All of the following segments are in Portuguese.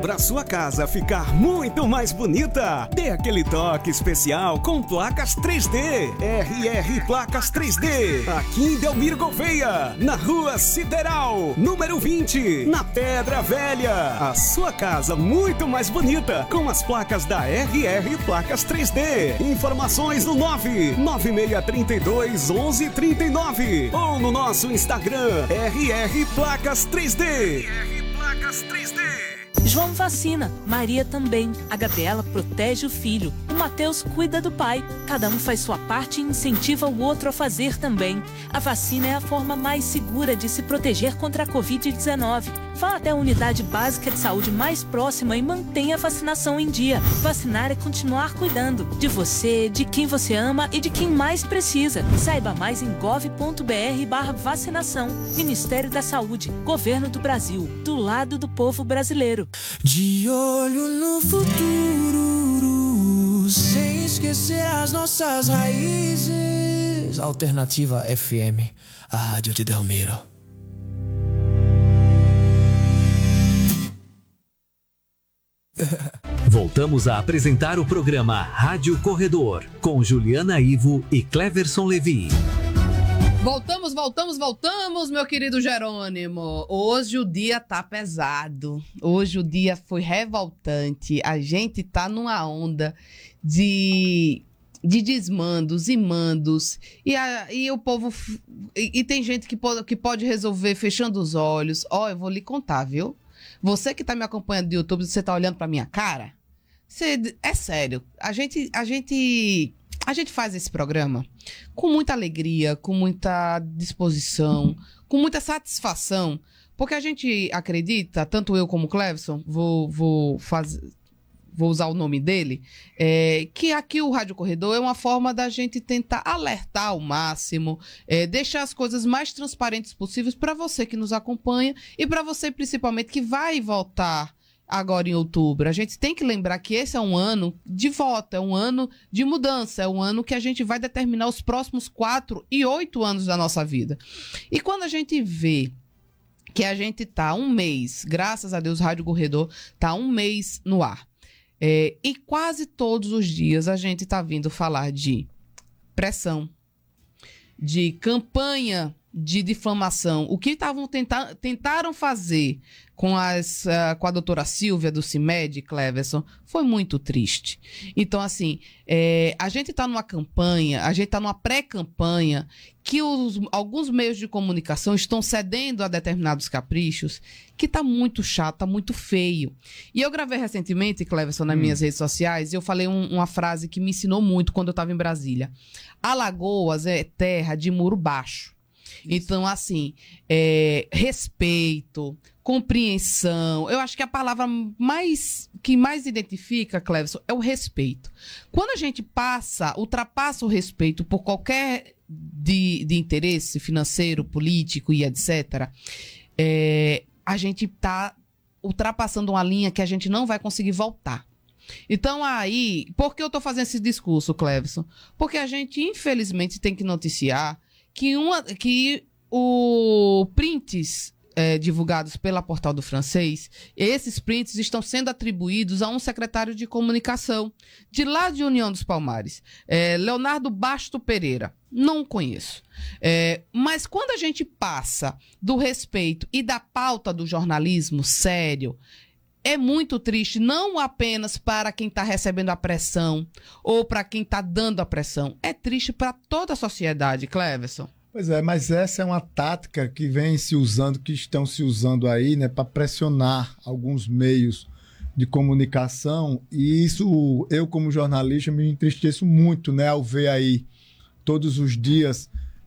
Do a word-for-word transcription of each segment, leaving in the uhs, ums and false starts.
para sua casa ficar muito mais bonita, dê aquele toque especial com placas três D. R R Placas três D. Aqui em Delmiro Gouveia, na Rua Sideral, número vinte, na Pedra Velha. A sua casa muito mais bonita com as placas da R R Placas três D. Informações no nove nove seis três dois onze trinta e nove ou no nosso Instagram R R Placas três D. R R Placas três D. João vacina, Maria também. A Gabriela protege o filho, o Mateus cuida do pai. Cada um faz sua parte e incentiva o outro a fazer também. A vacina é a forma mais segura de se proteger contra a covid dezenove. Vá até a unidade básica de saúde mais próxima e mantenha a vacinação em dia. Vacinar é continuar cuidando de você, de quem você ama e de quem mais precisa. Saiba mais em gov ponto br barra vacinação. Ministério da Saúde, Governo do Brasil, do lado do povo brasileiro. De olho no futuro, sem esquecer as nossas raízes. Alternativa F M, a rádio de Delmiro. Voltamos a apresentar o programa Rádio Corredor, com Juliana Ivo e Cleverson Levi. Voltamos, voltamos, voltamos, meu querido Jerônimo. Hoje o dia tá pesado. Hoje o dia foi revoltante. A gente tá numa onda de, de desmandos e mandos. E, a, e o povo... E, e tem gente que pode, que pode resolver fechando os olhos. Ó, oh, eu vou lhe contar, viu? Você que tá me acompanhando do YouTube, você tá olhando pra minha cara? Você, é sério. A gente... A gente A gente faz esse programa com muita alegria, com muita disposição, com muita satisfação, porque a gente acredita, tanto eu como o Cleverson, vou, vou, faz, vou usar o nome dele, é, que aqui o Rádio Corredor é uma forma da gente tentar alertar ao máximo, é, deixar as coisas mais transparentes possíveis para você que nos acompanha e para você principalmente que vai voltar agora em outubro. A gente tem que lembrar que esse é um ano de volta, é um ano de mudança, é um ano que a gente vai determinar os próximos quatro e oito anos da nossa vida. E quando a gente vê que a gente tá um mês, graças a Deus, o Rádio Corredor tá um mês no ar, é, e quase todos os dias a gente tá vindo falar de pressão, de campanha de difamação, o que tavam tentar, tentaram fazer com, as, uh, com a doutora Silvia do CIMED, Cleverson, foi muito triste. Então, assim, é, a gente está numa campanha, a gente está numa pré-campanha que os, alguns meios de comunicação estão cedendo a determinados caprichos, que está muito chato, está muito feio. E eu gravei recentemente, Cleverson, nas hum. minhas redes sociais, e eu falei um, uma frase que me ensinou muito quando eu estava em Brasília. Alagoas é terra de muro baixo. Então, assim, é, respeito, compreensão, eu acho que a palavra mais, que mais identifica, Cleverson, é o respeito. Quando a gente passa, ultrapassa o respeito por qualquer de, de interesse financeiro, político e etcétera, é, a gente está ultrapassando uma linha que a gente não vai conseguir voltar. Então, aí, por que eu estou fazendo esse discurso, Cleverson? Porque a gente, infelizmente, tem que noticiar que, uma, que o prints é, divulgados pela Portal do Francês, esses prints estão sendo atribuídos a um secretário de comunicação de lá de União dos Palmares, é, Leonardo Basto Pereira. Não conheço. É, mas quando a gente passa do respeito e da pauta do jornalismo sério, é muito triste, não apenas para quem está recebendo a pressão ou para quem está dando a pressão. É triste para toda a sociedade, Cleverson. Pois é, mas essa é uma tática que vem se usando, que estão se usando aí, né, para pressionar alguns meios de comunicação. E isso, eu como jornalista, me entristeço muito, né, ao ver aí todos os dias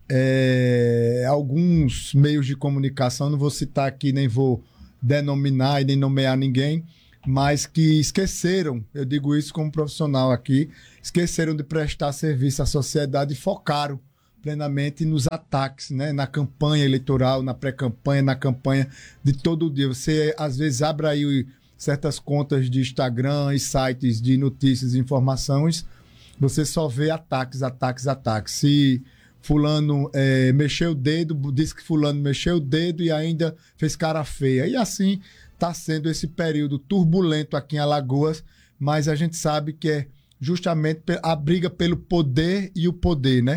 é, alguns meios de comunicação, não vou citar aqui, nem vou denominar e nem nomear ninguém, mas que esqueceram, eu digo isso como profissional aqui, esqueceram de prestar serviço à sociedade e focaram plenamente nos ataques, né? Na campanha eleitoral, na pré-campanha, na campanha de todo dia. Você, às vezes, abre aí certas contas de Instagram e sites de notícias e informações, você só vê ataques, ataques, ataques. Se fulano é, mexeu o dedo, disse que fulano mexeu o dedo e ainda fez cara feia. E assim está sendo esse período turbulento aqui em Alagoas, mas a gente sabe que é justamente a briga pelo poder e o poder, né?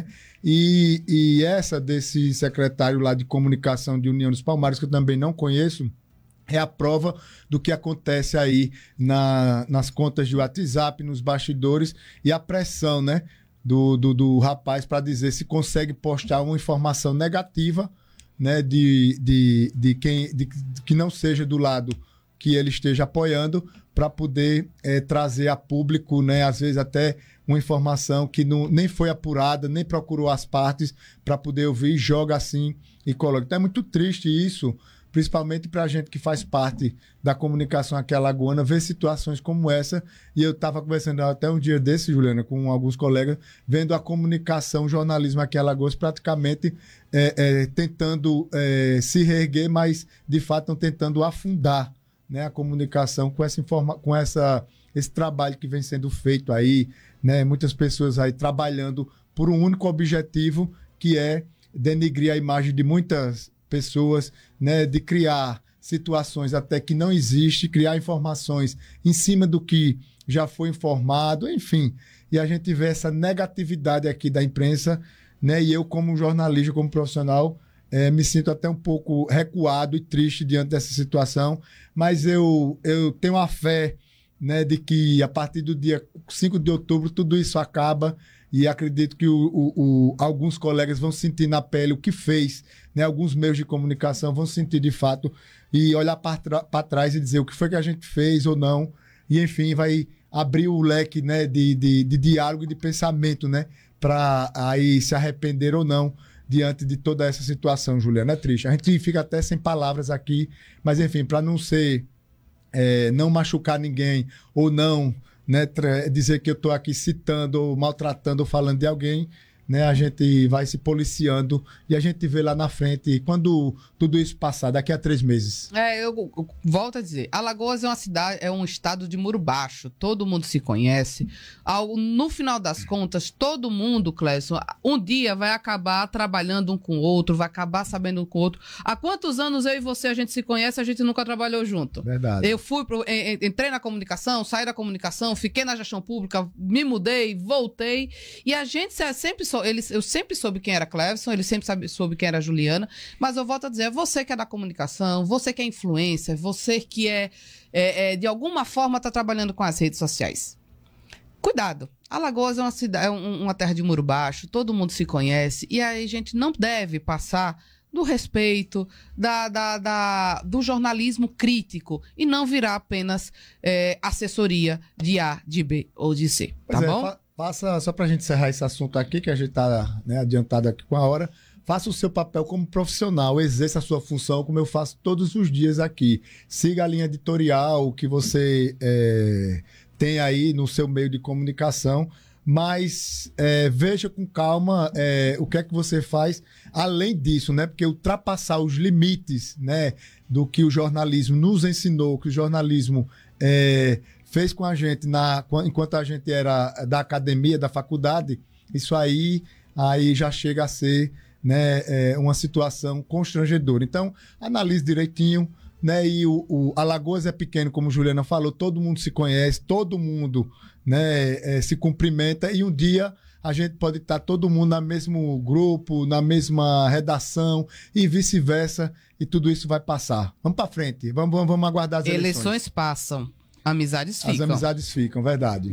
E, e essa desse secretário lá de comunicação de União dos Palmares, que eu também não conheço, é a prova do que acontece aí na, nas contas de WhatsApp, nos bastidores, e a pressão, né, do, do, do rapaz para dizer se consegue postar uma informação negativa, né, de, de, de quem de, de, que não seja do lado que ele esteja apoiando, para poder é, trazer a público, né, às vezes até uma informação que não, nem foi apurada, nem procurou as partes para poder ouvir, joga assim e coloca. Então é muito triste isso, principalmente para a gente que faz parte da comunicação aqui alagoana, ver situações como essa. E eu estava conversando até um dia desse, Juliana, com alguns colegas, vendo a comunicação, o jornalismo aqui em Alagoas praticamente é, é, tentando é, se reerguer, mas de fato estão tentando afundar, né, a comunicação com essa informa com essa, esse trabalho que vem sendo feito aí, né, muitas pessoas aí trabalhando por um único objetivo, que é denigrir a imagem de muitas pessoas, né, de criar situações até que não existe, criar informações em cima do que já foi informado, enfim. E a gente vê essa negatividade aqui da imprensa, né, e eu como jornalista, como profissional, É, me sinto até um pouco recuado e triste diante dessa situação, mas eu, eu tenho a fé, né, de que a partir do dia cinco de outubro tudo isso acaba, e acredito que o, o, o, alguns colegas vão sentir na pele o que fez, né, alguns meios de comunicação vão sentir de fato e olhar para trás e dizer o que foi que a gente fez ou não, e enfim, vai abrir o leque, né, de, de, de diálogo e de pensamento, né, para aí se arrepender ou não diante de toda essa situação, Juliana. É triste. A gente fica até sem palavras aqui, mas enfim, para não ser, é, não machucar ninguém ou não, né, dizer que eu estou aqui citando ou maltratando ou falando de alguém, né, a gente vai se policiando e a gente vê lá na frente quando tudo isso passar, daqui a três meses. É, eu, eu volto a dizer, Alagoas é uma cidade, é um estado de muro baixo, todo mundo se conhece. Ao, no final das contas, todo mundo, Clécio, um dia vai acabar trabalhando um com o outro, vai acabar sabendo um com o outro. Há quantos anos eu e você a gente se conhece, a gente nunca trabalhou junto? Verdade. Eu fui pro, entrei na comunicação, saí da comunicação, fiquei na gestão pública, me mudei, voltei, e a gente sempre sou, ele, eu sempre soube quem era Cleverson, ele sempre sabe, soube quem era Juliana, mas eu volto a dizer, você que é da comunicação, você que é influencer, você que é, é, é de alguma forma está trabalhando com as redes sociais. Cuidado, Alagoas é uma cidade, é um, uma terra de muro baixo, todo mundo se conhece, e aí a gente não deve passar do respeito, da, da, da, do jornalismo crítico, e não virar apenas é, assessoria de A, de B ou de C, tá pois bom? É, passa, só para a gente encerrar esse assunto aqui, que a gente está, né, adiantado aqui com a hora, faça o seu papel como profissional, exerça a sua função como eu faço todos os dias aqui. Siga a linha editorial que você é, tem aí no seu meio de comunicação, mas é, veja com calma é, o que é que você faz além disso, né? Porque ultrapassar os limites, né, do que o jornalismo nos ensinou, que o jornalismo é, fez com a gente na, enquanto a gente era da academia, da faculdade, isso aí, aí já chega a ser, né, é, uma situação constrangedora. Então, analise direitinho, né? E o, o Alagoas é pequeno, como Juliana falou, todo mundo se conhece, todo mundo, né, é, se cumprimenta, e um dia a gente pode estar todo mundo no mesmo grupo, na mesma redação e vice-versa, e tudo isso vai passar. Vamos para frente, vamos, vamos, vamos aguardar as eleições. Eleições passam. Amizades ficam. As amizades ficam, verdade.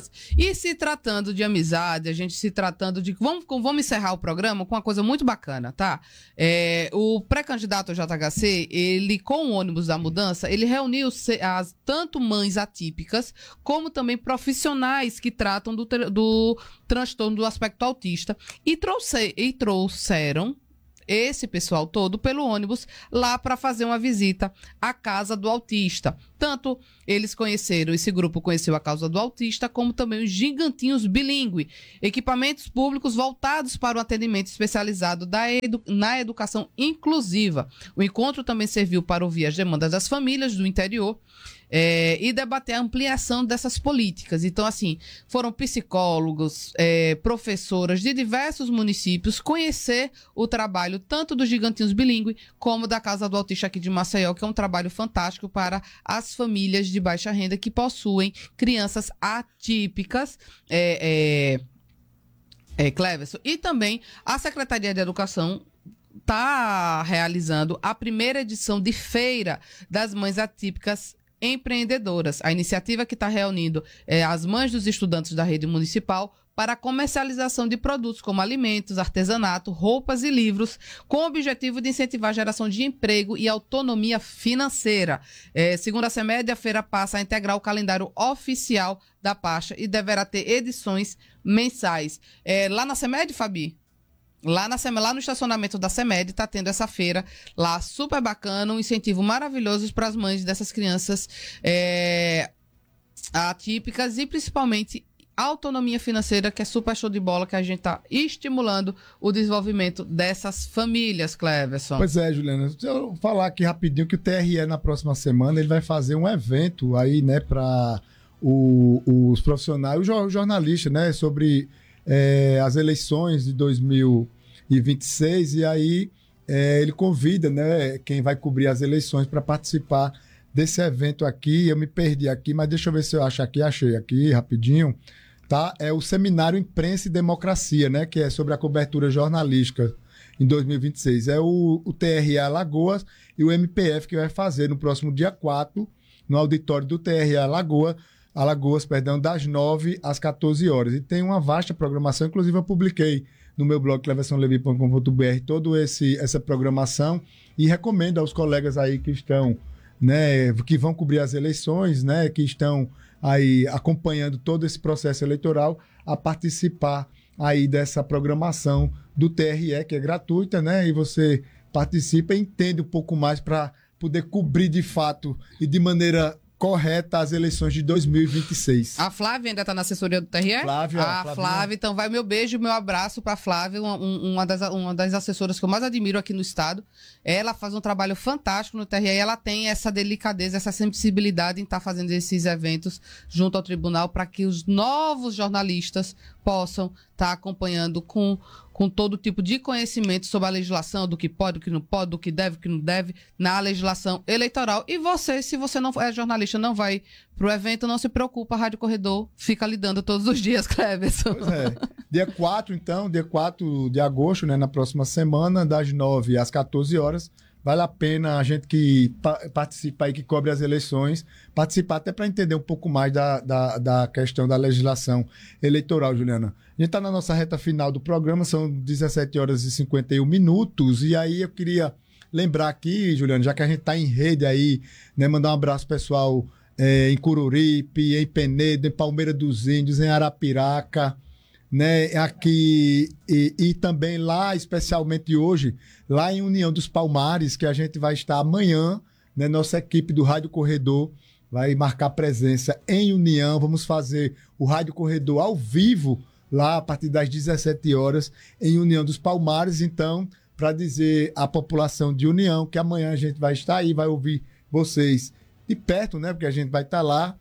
E se tratando de amizade, a gente se tratando de... Vamos, vamos encerrar o programa com uma coisa muito bacana, tá? É, o pré-candidato ao J H C, ele, com o ônibus da mudança, ele reuniu as, tanto mães atípicas, como também profissionais que tratam do, do transtorno do aspecto autista, e, trouxe, e trouxeram esse pessoal todo pelo ônibus lá para fazer uma visita à casa do autista. Tanto eles conheceram, esse grupo conheceu a causa do autista, como também os gigantinhos bilíngue, equipamentos públicos voltados para o atendimento especializado da edu- na educação inclusiva. O encontro também serviu para ouvir as demandas das famílias do interior é, e debater a ampliação dessas políticas. Então, assim, foram psicólogos, é, professoras de diversos municípios conhecer o trabalho tanto dos gigantinhos bilíngue como da Casa do Autista aqui de Maceió, que é um trabalho fantástico para as famílias de baixa renda que possuem crianças atípicas, é, é, é, Cleverson. E também a Secretaria de Educação está realizando a primeira edição de Feira das Mães Atípicas Empreendedoras. A iniciativa que está reunindo é, as mães dos estudantes da rede municipal para a comercialização de produtos como alimentos, artesanato, roupas e livros, com o objetivo de incentivar a geração de emprego e autonomia financeira. É, segundo a CEMED, a feira passa a integrar o calendário oficial da pasta e deverá ter edições mensais. É, lá na CEMED, Fabi? Lá, na, lá no estacionamento da CEMED está tendo essa feira lá, super bacana, um incentivo maravilhoso para as mães dessas crianças é, atípicas e principalmente autonomia financeira, que é super show de bola, que a gente está estimulando o desenvolvimento dessas famílias, Cleverson. Pois é, Juliana, deixa eu falar aqui rapidinho que o T R E na próxima semana ele vai fazer um evento aí, né, para os profissionais, os jornalistas, né, sobre é, as eleições de dois mil e vinte e seis, e aí é, ele convida, né, quem vai cobrir as eleições para participar desse evento aqui. Eu me perdi aqui, mas deixa eu ver se eu acho aqui, achei aqui rapidinho, tá? É o Seminário Imprensa e Democracia, né, que é sobre a cobertura jornalística em dois mil e vinte e seis. É o, o T R E Alagoas e o M P F que vai fazer no próximo dia quatro, no auditório do T R E Alagoas, Alagoas, perdão, das nove às quatorze horas. E tem uma vasta programação, inclusive eu publiquei no meu blog cleverson levi ponto com ponto b r toda essa programação e recomendo aos colegas aí que estão, né, que vão cobrir as eleições, né, que estão aí acompanhando todo esse processo eleitoral, a participar aí dessa programação do T R E, que é gratuita, né, e você participa e entende um pouco mais para poder cobrir de fato e de maneira correta as eleições de dois mil e vinte e seis. A Flávia ainda está na assessoria do T R E? Flávia. A Flávia. Flávia, então vai meu beijo, meu abraço para a Flávia, uma, uma, das, uma das assessoras que eu mais admiro aqui no estado. Ela faz um trabalho fantástico no T R E e ela tem essa delicadeza, essa sensibilidade em estar tá fazendo esses eventos junto ao tribunal para que os novos jornalistas possam estar tá acompanhando com, com todo tipo de conhecimento sobre a legislação, do que pode, do que não pode, do que deve, do que não deve, na legislação eleitoral. E você, se você não é jornalista, não vai pro evento, não se preocupa, a Rádio Corredor fica lidando todos os dias, Cleverson. Pois é. Dia quatro, então, dia quatro de agosto, né, na próxima semana, das nove às quatorze horas. Vale a pena a gente que pa- participa aí, que cobre as eleições, participar até para entender um pouco mais da, da, da questão da legislação eleitoral, Juliana. A gente está na nossa reta final do programa, são dezessete horas e cinquenta e um minutos, e aí eu queria lembrar aqui, Juliana, já que a gente está em rede aí, né, mandar um abraço pessoal é, em Cururipe, em Penedo, em Palmeira dos Índios, em Arapiraca, né, aqui e, e também lá, especialmente hoje, lá em União dos Palmares, que a gente vai estar amanhã, né, nossa equipe do Rádio Corredor vai marcar presença em União, vamos fazer o Rádio Corredor ao vivo, lá a partir das dezessete horas, em União dos Palmares. Então, para dizer à população de União que amanhã a gente vai estar aí, vai ouvir vocês de perto, né, porque a gente vai estar lá,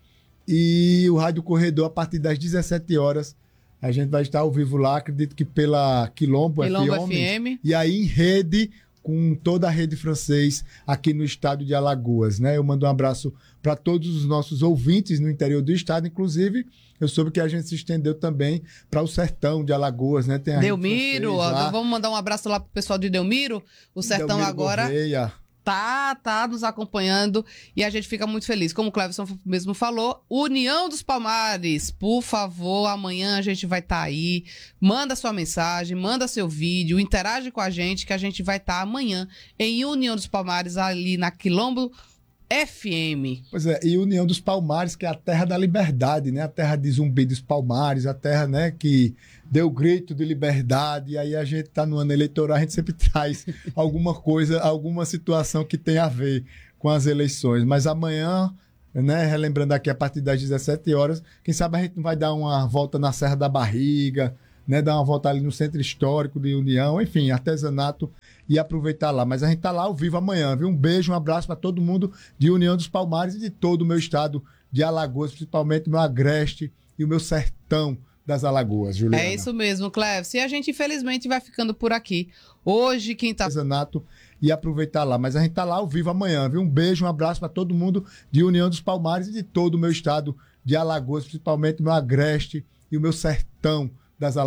e o Rádio Corredor, a partir das dezessete horas, a gente vai estar ao vivo lá, acredito que pela Quilombo, Quilombo F M, F M. E aí em rede, com toda a rede francês aqui no estado de Alagoas, né? Eu mando um abraço para todos os nossos ouvintes no interior do estado, inclusive eu soube que a gente se estendeu também para o sertão de Alagoas, né? Tem a Delmiro, ó, vamos mandar um abraço lá pro pessoal de Delmiro. O sertão Delmiro agora... Gouveia. Tá, tá nos acompanhando e a gente fica muito feliz. Como o Cleverson mesmo falou, União dos Palmares, por favor, amanhã a gente vai estar tá aí. Manda sua mensagem, manda seu vídeo, interage com a gente, que a gente vai estar tá amanhã em União dos Palmares, ali na Quilombo F M. Pois é, e União dos Palmares, que é a terra da liberdade, né? A terra de Zumbi dos Palmares, a terra, né, que deu grito de liberdade. E aí a gente tá no ano eleitoral, a gente sempre traz alguma coisa, alguma situação que tem a ver com as eleições. Mas amanhã né? Relembrando aqui a partir das dezessete horas, quem sabe a gente não vai dar uma volta na Serra da Barriga, né? Dar uma volta ali no Centro Histórico de União, enfim, artesanato e aproveitar lá. Mas a gente tá lá ao vivo amanhã, viu? Um beijo, um abraço para todo mundo de União dos Palmares e de todo o meu estado de Alagoas, principalmente o meu agreste e o meu sertão das Alagoas, Juliana. É isso mesmo, Cleves. E a gente, infelizmente, vai ficando por aqui. Hoje, quem tá... artesanato e aproveitar lá. Mas a gente tá lá ao vivo amanhã, viu? Um beijo, um abraço para todo mundo de União dos Palmares e de todo o meu estado de Alagoas, principalmente o meu agreste e o meu sertão das Alagoas.